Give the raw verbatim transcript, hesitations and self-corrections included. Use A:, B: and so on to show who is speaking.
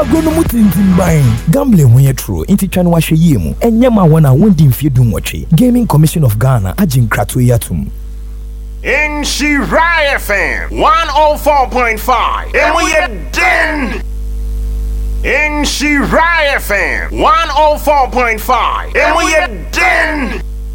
A: Agono mutintin buying. Gambling when you're true. Inti chanu washe yemu. Enyama wana wundi mfiedu mwachi. Gaming Commission of Ghana ajin kratu yatum.
B: In Shirai F M one oh four point five. And we are den. In Shirai F M one oh four point five. And we are den.